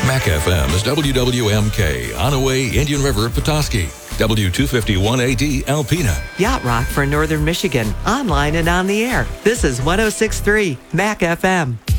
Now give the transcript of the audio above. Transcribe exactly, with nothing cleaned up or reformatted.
Mac F M is W W M K, Onaway, Indian River, Petoskey. W two fifty-one A D, Alpena. Yacht Rock for Northern Michigan. Online and on the air. This is one oh six point three Mac F M.